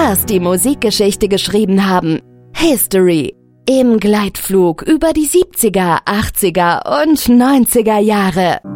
Stars, die Musikgeschichte geschrieben haben. History im Gleitflug über die 70er, 80er und 90er Jahre.